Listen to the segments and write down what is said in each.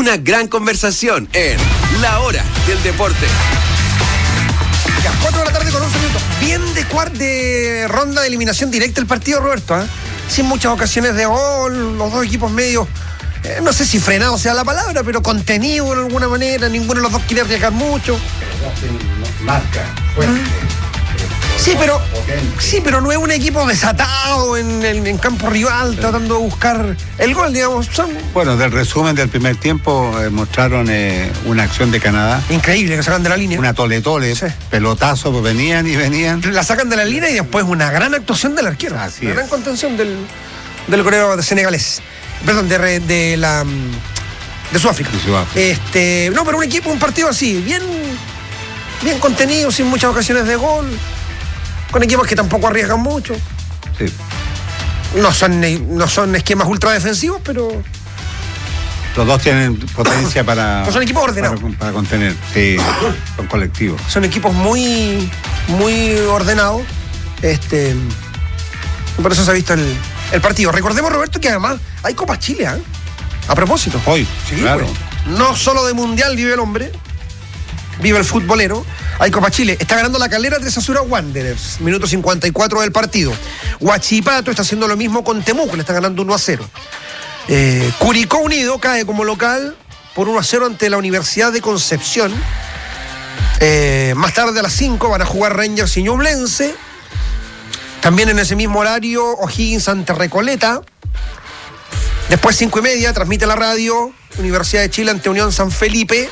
una gran conversación en La Hora del Deporte. Ya, 4 de la tarde con 11 minutos. Bien de ronda de eliminación directa el partido, Roberto, ¿eh? Sin muchas ocasiones de gol, los dos equipos medio, no sé si frenado sea la palabra, pero contenido de alguna manera, ninguno de los dos quiere arriesgar mucho. Marca, fuerte. Sí, pero no es un equipo desatado en campo rival, tratando de buscar el gol, digamos. Bueno, del resumen del primer tiempo mostraron una acción de Canadá. Increíble, que sacan de la línea. Una tole-tole, sí. Pelotazo, pues venían. La sacan de la línea y después una gran actuación del arquero. Así una es. gran contención del coreano de senegalés. Perdón, de Sudáfrica. No, pero un partido así, bien contenido, sin muchas ocasiones de gol. Con equipos que tampoco arriesgan mucho. Sí. No son esquemas ultra defensivos, pero los dos tienen potencia para... son equipos ordenados. Para contener, sí, son colectivos. Son equipos muy, muy ordenados. Por eso se ha visto el partido. Recordemos, Roberto, que además hay Copa Chile, ¿eh? A propósito. Hoy, sí, claro. Pues, no solo de Mundial vive el hombre, vive el futbolero. Hay Copa Chile. Está ganando la Calera 3-0 a Wanderers. Minuto 54 del partido. Huachipato está haciendo lo mismo con Temuco. Le está ganando 1-0. Curicó Unido cae como local por 1-0 ante la Universidad de Concepción. Más tarde a las 5 van a jugar Rangers y Ñublense. También en ese mismo horario O'Higgins ante Recoleta. Después 5:30 transmite la radio Universidad de Chile ante Unión San Felipe.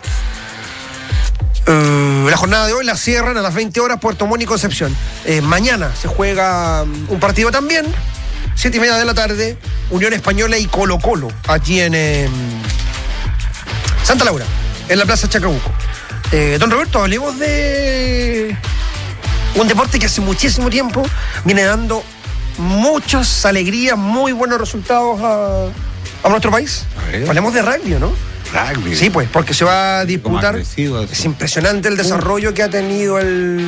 La jornada de hoy la cierran a las 20 horas Puerto Montt y Concepción. Mañana se juega un partido también, 7:30 de la tarde, Unión Española y Colo-Colo, allí en Santa Laura, en la Plaza Chacabuco. Don Roberto, hablemos de un deporte que hace muchísimo tiempo viene dando muchas alegrías, muy buenos resultados a nuestro país. Hablemos de rugby, ¿no? Rugby. Sí, pues, porque se va a disputar. Es impresionante el desarrollo que ha tenido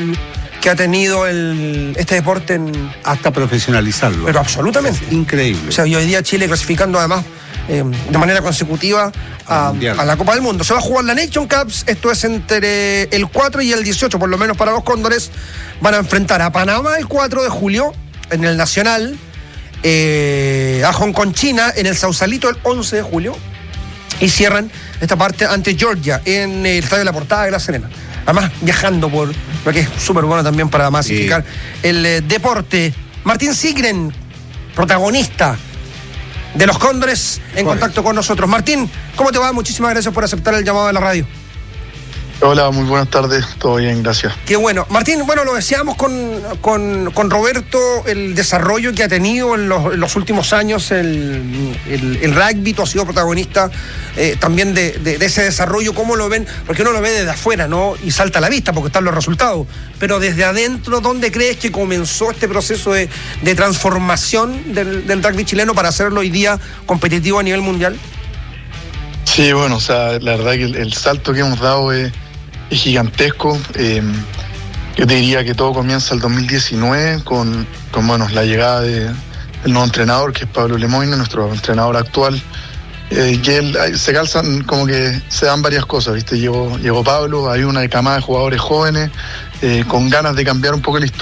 este deporte hasta profesionalizarlo. Pero absolutamente. Es increíble. O sea, y hoy día Chile clasificando además de manera consecutiva a la Copa del Mundo. Se va a jugar la Nation Cups, esto es entre el 4 y el 18, por lo menos para los Cóndores. Van a enfrentar a Panamá el 4 de julio en el Nacional, a Hong Kong, China en el Sausalito el 11 de julio. Y cierran esta parte ante Georgia en el Estadio de la Portada de La Serena. Además, viajando por lo que es súper bueno también para masificar el deporte. Martín Sigren, protagonista de los Cóndores, en contacto con nosotros. Martín, ¿cómo te va? Muchísimas gracias por aceptar el llamado de la radio. Hola, muy buenas tardes, todo bien, gracias. Qué bueno. Martín, bueno, lo decíamos con Roberto, el desarrollo que ha tenido en los últimos años el rugby. Tú has sido protagonista también de ese desarrollo. ¿Cómo lo ven? Porque uno lo ve desde afuera, ¿no? Y salta a la vista porque están los resultados. Pero desde adentro, ¿dónde crees que comenzó este proceso de transformación del rugby chileno para hacerlo hoy día competitivo a nivel mundial? Sí, bueno, o sea, la verdad que el salto que hemos dado es gigantesco. Yo te diría que todo comienza el 2019 con la llegada del nuevo entrenador, que es Pablo Lemoyne, nuestro entrenador actual, que él se calzan, como que se dan varias cosas, ¿viste? Llegó Pablo, hay una camada de jugadores jóvenes con ganas de cambiar un poco la historia